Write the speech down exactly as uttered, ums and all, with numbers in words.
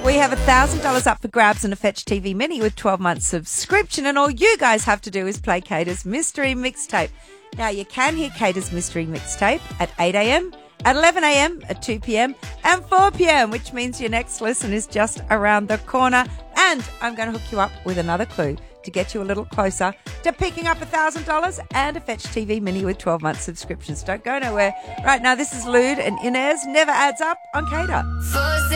We have one thousand dollars up for grabs and a Fetch T V Mini with twelve months subscription, and all you guys have to do is play Cater's Mystery Mixtape. Now, you can hear Cater's Mystery Mixtape at eight a.m, at eleven a.m, at two p.m, and four p.m, which means your next listen is just around the corner. And I'm going to hook you up with another clue to get you a little closer to picking up one thousand dollars and a Fetch T V Mini with twelve months subscriptions. Don't go nowhere. Right now, this is Lude and Inez. Never Adds Up on Cater.